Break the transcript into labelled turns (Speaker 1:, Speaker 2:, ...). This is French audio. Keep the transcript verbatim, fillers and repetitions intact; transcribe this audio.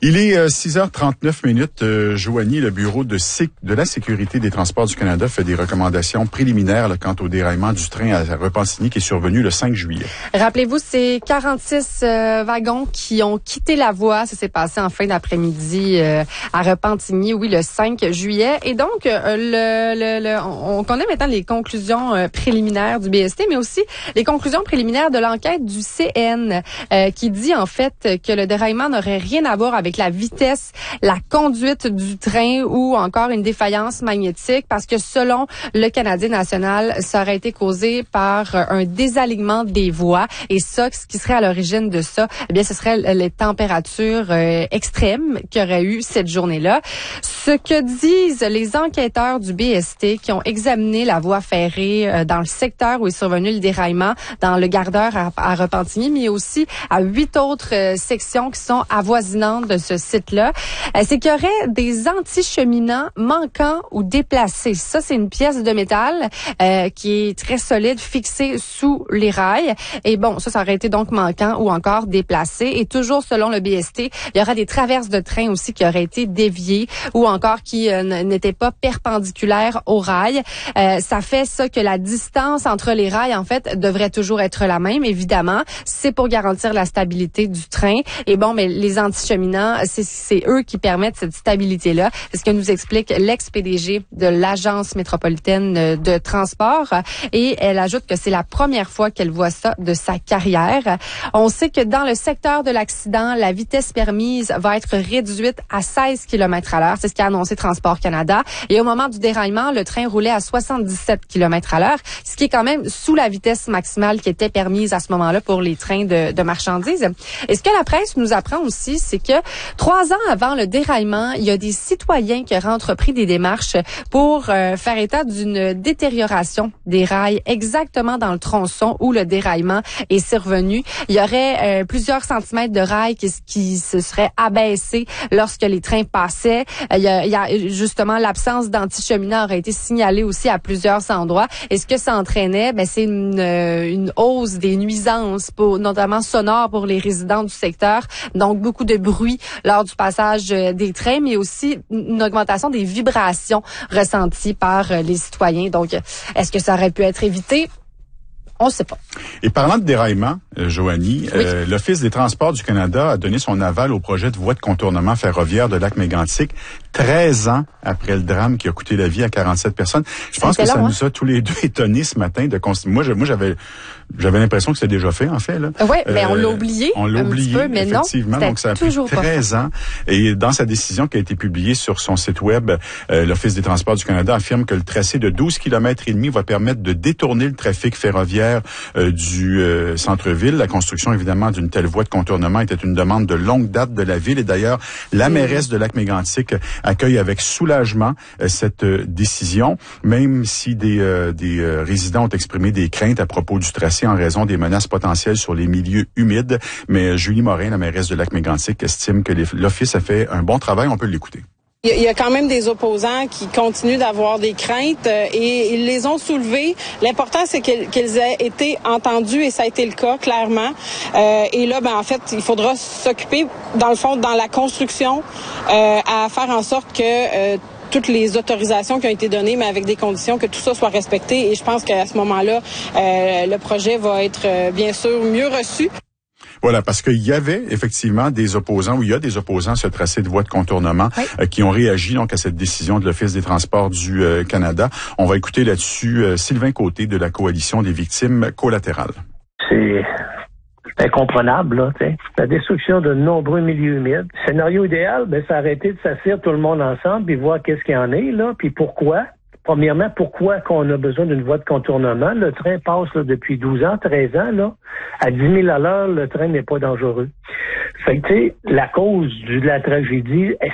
Speaker 1: Il est euh, six heures trente-neuf minutes. Euh, Joanie, le Bureau de, sé- de la sécurité des transports du Canada fait des recommandations préliminaires là, quant au déraillement du train à Repentigny qui est survenu le cinq juillet.
Speaker 2: Rappelez-vous, c'est quarante-six euh, wagons qui ont quitté la voie. Ça s'est passé en fin d'après-midi euh, à Repentigny, oui, le cinq juillet. Et donc, euh, le, le, le, on connaît maintenant les conclusions euh, préliminaires du B S T, mais aussi les conclusions préliminaires de l'enquête du C N euh, qui dit en fait que le déraillement n'aurait rien à voir avec la vitesse, la conduite du train ou encore une défaillance magnétique parce que selon le Canadien national, ça aurait été causé par un désalignement des voies et ça, ce qui serait à l'origine de ça, eh bien, ce serait les températures euh, extrêmes qu'il y aurait eu cette journée-là. Ce que disent les enquêteurs du B S T qui ont examiné la voie ferrée euh, dans le secteur où est survenu le déraillement, dans le Gardeur à, à Repentigny, mais aussi à huit autres euh, sections qui sont avoisinantes de ce site-là, euh, c'est qu'il y aurait des anticheminants manquants ou déplacés. Ça, c'est une pièce de métal euh, qui est très solide, fixée sous les rails. Et bon, ça, ça aurait été donc manquant ou encore déplacé. Et toujours selon le B S T, il y aura des traverses de train aussi qui auraient été déviées ou encore qui euh, n'étaient pas perpendiculaires aux rails. Euh, ça fait ça que la distance entre les rails, en fait, devrait toujours être la même, évidemment. C'est pour garantir la stabilité du train. Et bon, mais les anticheminants, c'est, c'est eux qui permettent cette stabilité-là. C'est ce que nous explique l'ex-P D G de l'Agence métropolitaine de transport. Et elle ajoute que c'est la première fois qu'elle voit ça de sa carrière. On sait que dans le secteur de l'accident, la vitesse permise va être réduite à seize kilomètres à l'heure. C'est ce qu'a annoncé Transport Canada. Et au moment du déraillement, le train roulait à soixante-dix-sept kilomètres à l'heure, ce qui est quand même sous la vitesse maximale qui était permise à ce moment-là pour les trains de, de marchandises. Et ce que la presse nous apprend aussi, c'est que trois ans avant le déraillement, il y a des citoyens qui auraient entrepris des démarches pour euh, faire état d'une détérioration des rails exactement dans le tronçon où le déraillement est survenu. Il y aurait euh, plusieurs centimètres de rails qui, qui se seraient abaissés lorsque les trains passaient. Euh, il, y a, il y a justement l'absence d'anticheminants aurait été signalée aussi à plusieurs endroits. Et ce que ça entraînait, ben, c'est une, une hausse des nuisances, pour, notamment sonores pour les résidents du secteur. Donc, beaucoup de bruit lors du passage des trains, mais aussi une augmentation des vibrations ressenties par les citoyens. Donc, est-ce que ça aurait pu être évité? On ne sait pas.
Speaker 1: Et parlant de déraillement, euh, Joanie,
Speaker 2: oui.
Speaker 1: euh, l'Office des transports du Canada a donné son aval au projet de voie de contournement ferroviaire de Lac-Mégantic treize ans après le drame qui a coûté la vie à quarante-sept personnes. Je pense que ça
Speaker 2: long,
Speaker 1: nous a tous les deux étonnés ce matin de const... Moi, je, moi, j'avais, j'avais l'impression que c'était déjà fait, en fait, là.
Speaker 2: Oui,
Speaker 1: euh,
Speaker 2: mais on l'a oublié.
Speaker 1: On l'a
Speaker 2: un
Speaker 1: oublié,
Speaker 2: petit peu, mais
Speaker 1: effectivement.
Speaker 2: Non,
Speaker 1: donc, ça a pris treize ans. Et dans sa décision qui a été publiée sur son site web, euh, l'Office des transports du Canada affirme que le tracé de douze kilomètres et demi va permettre de détourner le trafic ferroviaire euh, du euh, centre-ville. La construction, évidemment, d'une telle voie de contournement était une demande de longue date de la ville. Et d'ailleurs, la mmh. mairesse de Lac-Mégantic accueille avec soulagement euh, cette euh, décision, même si des, euh, des euh, résidents ont exprimé des craintes à propos du tracé en raison des menaces potentielles sur les milieux humides. Mais Julie Morin, la mairesse de Lac-Mégantic, estime que les, l'Office a fait un bon travail. On peut l'écouter.
Speaker 3: Il y a quand même des opposants qui continuent d'avoir des craintes et ils les ont soulevées. L'important, c'est qu'ils aient été entendus et ça a été le cas, clairement. Euh, et là, ben en fait, il faudra s'occuper, dans le fond, dans la construction, euh, à faire en sorte que euh, toutes les autorisations qui ont été données, mais avec des conditions, que tout ça soit respecté. Et je pense qu'à ce moment-là, euh, le projet va être, euh, bien sûr, mieux reçu.
Speaker 1: Voilà, parce qu'il y avait effectivement des opposants, ou il y a des opposants à ce tracé de voie de contournement oui. euh, qui ont réagi donc à cette décision de l'Office des transports du euh, Canada. On va écouter là-dessus euh, Sylvain Côté de la Coalition des victimes collatérales.
Speaker 4: C'est incomprenable, là, t'sais. La destruction de nombreux milieux humides. Scénario idéal, ben, c'est arrêter de s'asseoir tout le monde ensemble puis voir qu'est-ce qu'il y en est, là, puis pourquoi. Premièrement, pourquoi qu'on a besoin d'une voie de contournement? Le train passe là, depuis douze ans, treize ans, là. À dix mille à l'heure, le train n'est pas dangereux. Fait que, tu sais, la cause de la tragédie,